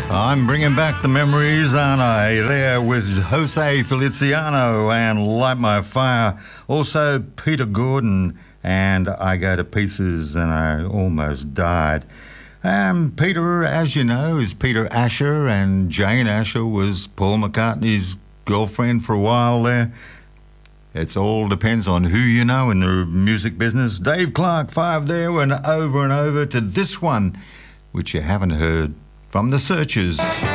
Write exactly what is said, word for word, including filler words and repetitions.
I'm bringing back the memories, aren't I? There with Jose Feliciano and Light My Fire. Also Peter Gordon and I Go to Pieces and I Almost Died. Um, Peter, as you know, is Peter Asher, and Jane Asher was Paul McCartney's girlfriend for a while there. It all depends on who you know in the music business. Dave Clark, five there, and over and over to this one, which you haven't heard, from The Searchers.